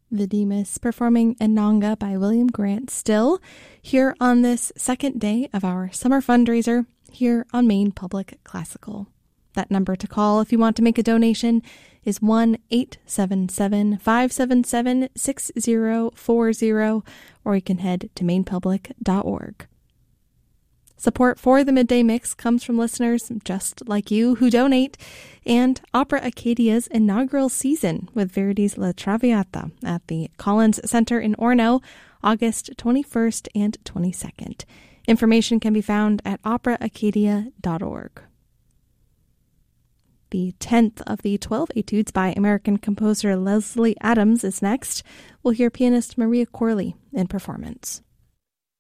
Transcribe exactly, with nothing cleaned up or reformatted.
The Demas performing Inanga by William Grant Still here on this second day of our summer fundraiser here on Maine Public Classical. That number to call if you want to make a donation is one eight seven seven, five seven seven, six zero four zero, or you can head to maine public dot org. Support for the Midday Mix comes from listeners just like you who donate, and Opera Acadia's inaugural season with Verdi's La Traviata at the Collins Center in Orono, August twenty-first and twenty-second. Information can be found at opera acadia dot org. The tenth of the twelve etudes by American composer Leslie Adams is next. We'll hear pianist Maria Corley in performance.